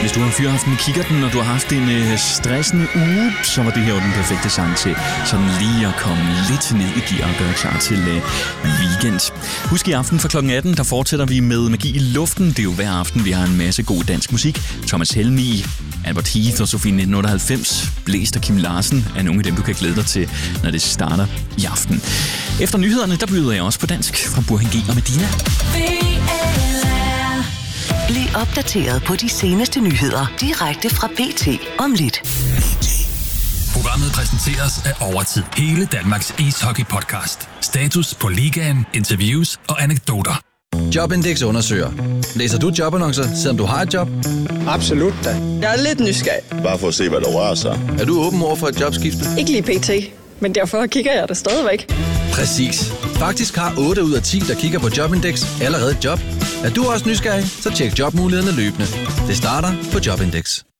Hvis du har fyraften i kikkerten, og du har haft en stressende uge, så var det her jo den perfekte sang til sådan lige at komme lidt ned i gear og gøre klar til weekend. Husk i aften fra kl. 18, der fortsætter vi med Magi i luften. Det er jo hver aften, vi har en masse god dansk musik. Thomas Helmig, Albert Heath og Sofie 1998, Blæst og Kim Larsen er nogle af dem, du kan glæde dig til, når det starter i aften. Efter nyhederne, der byder jeg også på dansk fra Burhan G og Medina. Bliv opdateret på de seneste nyheder direkte fra BT om lidt. Programmet præsenteres af Overtid. Hele Danmarks ishockey-podcast. Status på ligaen, interviews og anekdoter. Jobindex undersøger. Læser du jobannoncer, selvom du har et job? Absolut da. Jeg er lidt nysgerrig. Bare for at se, hvad der rører sig. Er du åben over for et jobskifte? Ikke lige pt, men derfor kigger jeg det stadigvæk. Præcis. Faktisk har 8 ud af 10, der kigger på Jobindex, allerede et job. Er du også nysgerrig, så tjek jobmulighederne løbende. Det starter på Jobindex.